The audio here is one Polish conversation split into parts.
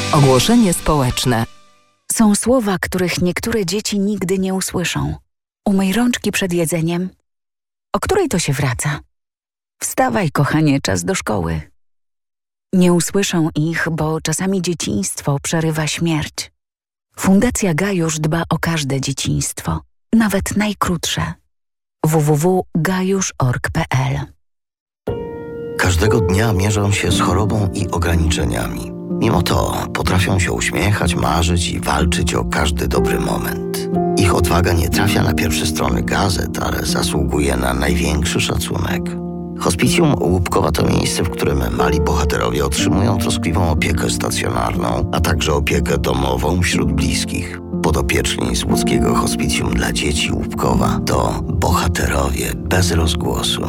Ogłoszenie społeczne. Są słowa, których niektóre dzieci nigdy nie usłyszą. Umyj rączki przed jedzeniem. O której to się wraca? Wstawaj, kochanie, czas do szkoły. Nie usłyszą ich, bo czasami dzieciństwo przerywa śmierć. Fundacja Gajusz dba o każde dzieciństwo, nawet najkrótsze. www.gajusz.org.pl. Każdego dnia mierzą się z chorobą i ograniczeniami. Mimo to potrafią się uśmiechać, marzyć i walczyć o każdy dobry moment. Ich odwaga nie trafia na pierwsze strony gazet, ale zasługuje na największy szacunek. Hospicjum Łupkowa to miejsce, w którym mali bohaterowie otrzymują troskliwą opiekę stacjonarną, a także opiekę domową wśród bliskich. Podopieczni z łódzkiego Hospicjum dla Dzieci Łupkowa to bohaterowie bez rozgłosu.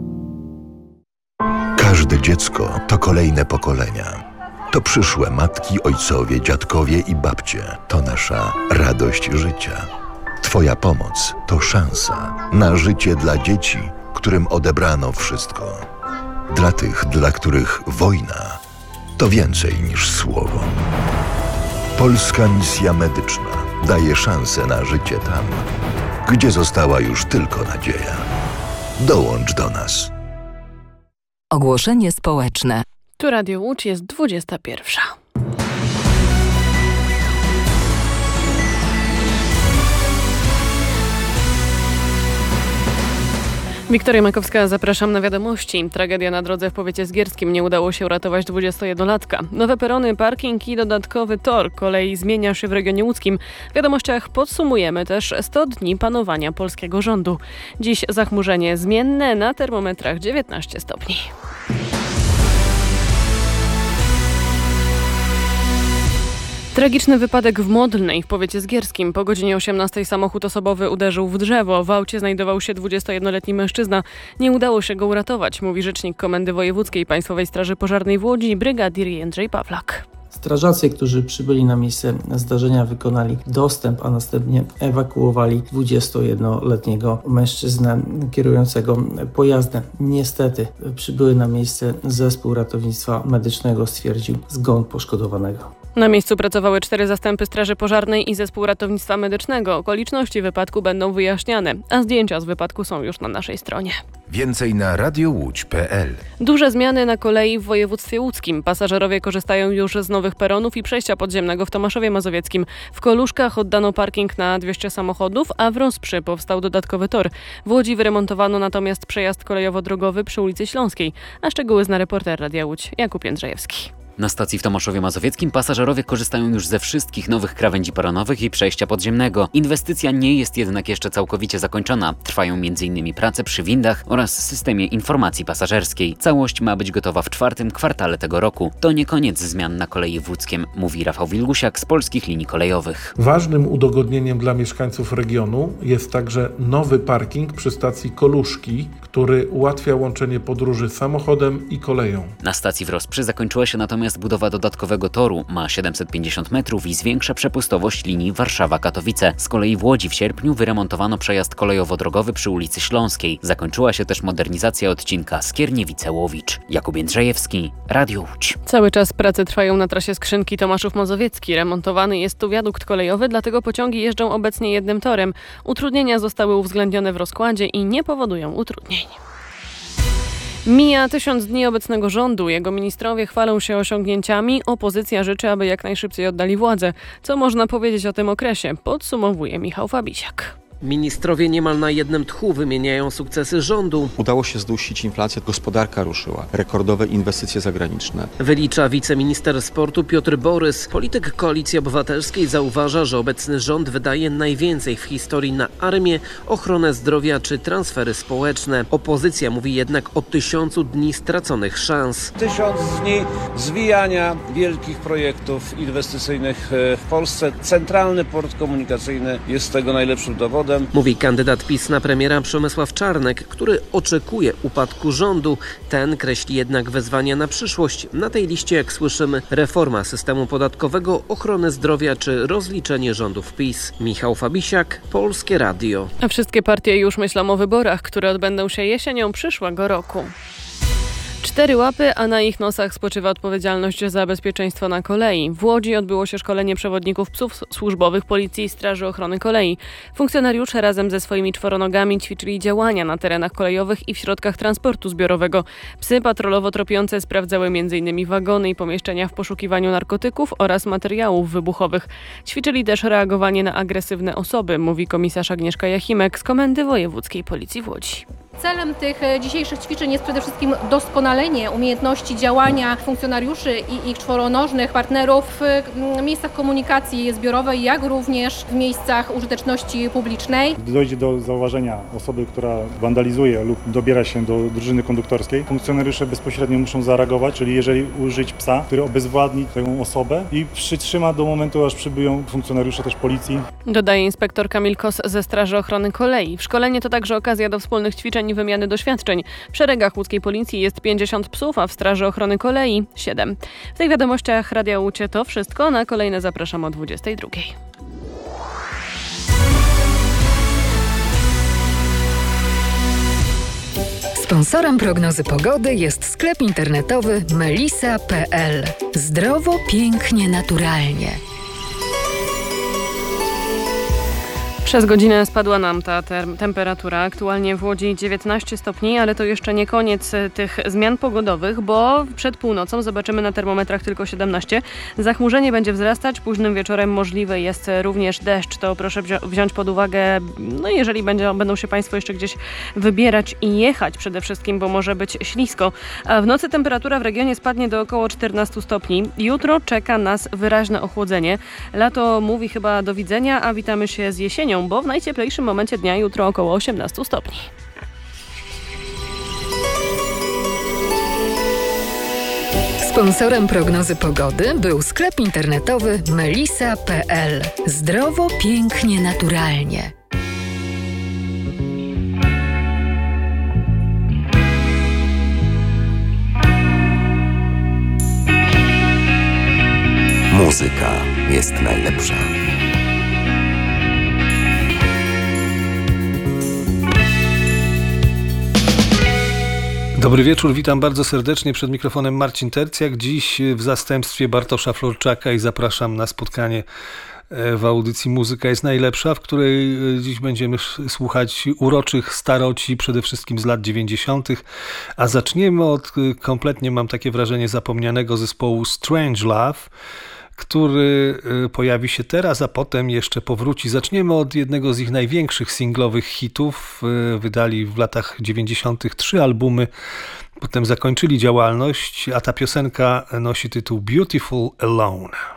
Każde dziecko to kolejne pokolenia. To przyszłe matki, ojcowie, dziadkowie i babcie. To nasza radość życia. Twoja pomoc to szansa na życie dla dzieci, którym odebrano wszystko. Dla tych, dla których wojna to więcej niż słowo. Polska Misja Medyczna daje szansę na życie tam, gdzie została już tylko nadzieja. Dołącz do nas. Ogłoszenie społeczne. Tu Radio Łódź, jest 21. Wiktoria Makowska, zapraszam na wiadomości. Tragedia na drodze w powiecie zgierskim. Nie udało się uratować 21-latka. Nowe perony, parking i dodatkowy tor kolei zmienia się w regionie łódzkim. W wiadomościach podsumujemy też 100 dni panowania polskiego rządu. Dziś zachmurzenie zmienne, na termometrach 19 stopni. Tragiczny wypadek w Modlnej w powiecie zgierskim. Po godzinie 18 samochód osobowy uderzył w drzewo. W aucie znajdował się 21-letni mężczyzna. Nie udało się go uratować, mówi rzecznik Komendy Wojewódzkiej Państwowej Straży Pożarnej w Łodzi, brygadier Jędrzej Pawlak. Strażacy, którzy przybyli na miejsce zdarzenia, wykonali dostęp, a następnie ewakuowali 21-letniego mężczyznę kierującego pojazdem. Niestety przybyły na miejsce zespół ratownictwa medycznego stwierdził zgon poszkodowanego. Na miejscu pracowały 4 zastępy Straży Pożarnej i zespół ratownictwa medycznego. Okoliczności wypadku będą wyjaśniane, a zdjęcia z wypadku są już na naszej stronie. Więcej na radiołódź.pl. Duże zmiany na kolei w województwie łódzkim. Pasażerowie korzystają już z nowych peronów i przejścia podziemnego w Tomaszowie Mazowieckim. W Koluszkach oddano parking na 200 samochodów, a w Rosprzy powstał dodatkowy tor. W Łodzi wyremontowano natomiast przejazd kolejowo-drogowy przy ulicy Śląskiej. A szczegóły zna reporter Radia Łódź Jakub Jędrzejewski. Na stacji w Tomaszowie Mazowieckim pasażerowie korzystają już ze wszystkich nowych krawędzi peronowych i przejścia podziemnego. Inwestycja nie jest jednak jeszcze całkowicie zakończona. Trwają m.in. prace przy windach oraz systemie informacji pasażerskiej. Całość ma być gotowa w 4. kwartale tego roku. To nie koniec zmian na kolei w Łódzkiem, mówi Rafał Wilgusiak z Polskich Linii Kolejowych. Ważnym udogodnieniem dla mieszkańców regionu jest także nowy parking przy stacji Koluszki, który ułatwia łączenie podróży samochodem i koleją. Na stacji w Rosprzy zakończyła się natomiast budowa dodatkowego toru. Ma 750 metrów i zwiększa przepustowość linii Warszawa-Katowice. Z kolei w Łodzi w sierpniu wyremontowano przejazd kolejowo-drogowy przy ulicy Śląskiej. Zakończyła się też modernizacja odcinka Skierniewice-Łowicz. Jakub Jędrzejewski, Radio Łódź. Cały czas prace trwają na trasie Skrzynki Tomaszów Mazowiecki. Remontowany jest tu wiadukt kolejowy, dlatego pociągi jeżdżą obecnie jednym torem. Utrudnienia zostały uwzględnione w rozkładzie i nie powodują utrudnień. Mija 1000 dni obecnego rządu. Jego ministrowie chwalą się osiągnięciami. Opozycja życzy, aby jak najszybciej oddali władzę. Co można powiedzieć o tym okresie? Podsumowuje Michał Fabisiak. Ministrowie niemal na jednym tchu wymieniają sukcesy rządu. Udało się zdusić inflację, gospodarka ruszyła, rekordowe inwestycje zagraniczne. Wylicza wiceminister sportu Piotr Borys. Polityk Koalicji Obywatelskiej zauważa, że obecny rząd wydaje najwięcej w historii na armię, ochronę zdrowia czy transfery społeczne. Opozycja mówi jednak o 1000 dni straconych szans. 1000 dni zwijania wielkich projektów inwestycyjnych w Polsce. Centralny port komunikacyjny jest tego najlepszym dowodem. Mówi kandydat PiS na premiera Przemysław Czarnek, który oczekuje upadku rządu. Ten kreśli jednak wezwania na przyszłość. Na tej liście, jak słyszymy, reforma systemu podatkowego, ochrony zdrowia czy rozliczenie rządów PiS. Michał Fabisiak, Polskie Radio. A wszystkie partie już myślą o wyborach, które odbędą się jesienią przyszłego roku. 4 łapy, a na ich nosach spoczywa odpowiedzialność za bezpieczeństwo na kolei. W Łodzi odbyło się szkolenie przewodników psów służbowych Policji i Straży Ochrony Kolei. Funkcjonariusze razem ze swoimi czworonogami ćwiczyli działania na terenach kolejowych i w środkach transportu zbiorowego. Psy patrolowo tropiące sprawdzały m.in. wagony i pomieszczenia w poszukiwaniu narkotyków oraz materiałów wybuchowych. Ćwiczyli też reagowanie na agresywne osoby, mówi komisarz Agnieszka Jachimek z Komendy Wojewódzkiej Policji w Łodzi. Celem tych dzisiejszych ćwiczeń jest przede wszystkim doskonalenie umiejętności działania funkcjonariuszy i ich czworonożnych partnerów w miejscach komunikacji zbiorowej, jak również w miejscach użyteczności publicznej. Gdy dojdzie do zauważenia osoby, która wandalizuje lub dobiera się do drużyny konduktorskiej, funkcjonariusze bezpośrednio muszą zareagować, czyli jeżeli użyć psa, który obezwładni tę osobę i przytrzyma do momentu, aż przybyją funkcjonariusze też policji. Dodaje inspektor Kamil Kos ze Straży Ochrony Kolei. Szkolenie to także okazja do wspólnych ćwiczeń i wymiany doświadczeń. W szeregach łódzkiej policji jest 50 psów, a w Straży Ochrony Kolei 7. W tych wiadomościach Radia Łucie to wszystko. Na kolejne zapraszam o 22. Sponsorem prognozy pogody jest sklep internetowy melisa.pl. Zdrowo, pięknie, naturalnie. Przez godzinę spadła nam ta temperatura. Aktualnie w Łodzi 19 stopni, ale to jeszcze nie koniec tych zmian pogodowych, bo przed północą zobaczymy na termometrach tylko 17. Zachmurzenie będzie wzrastać, późnym wieczorem możliwy jest również deszcz. To proszę wziąć pod uwagę, jeżeli będą się Państwo jeszcze gdzieś wybierać i jechać przede wszystkim, bo może być ślisko. A w nocy temperatura w regionie spadnie do około 14 stopni. Jutro czeka nas wyraźne ochłodzenie. Lato mówi chyba do widzenia, a witamy się z jesienią, bo w najcieplejszym momencie dnia jutro około 18 stopni. Sponsorem prognozy pogody był sklep internetowy melisa.pl. Zdrowo, pięknie, naturalnie. Muzyka jest najlepsza. Dobry wieczór, witam bardzo serdecznie przed mikrofonem Marcin Tercjak. Dziś w zastępstwie Bartosza Florczaka i zapraszam na spotkanie w audycji Muzyka jest najlepsza, w której dziś będziemy słuchać uroczych staroci, przede wszystkim z lat 90. A zaczniemy od kompletnie, mam takie wrażenie, zapomnianego zespołu Strangelove, który pojawi się teraz, a potem jeszcze powróci. Zaczniemy od jednego z ich największych singlowych hitów. Wydali w latach 90. 3 albumy, potem zakończyli działalność, a ta piosenka nosi tytuł Beautiful Alone.